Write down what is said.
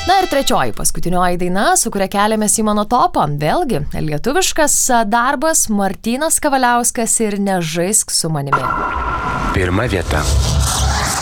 Na ir trečioji, paskutinioji daina, su kuria keliamės į mano topą. Vėlgi, lietuviškas darbas, Martynas Kavaliauskas ir Nežaisk su manimi. Pirma vieta.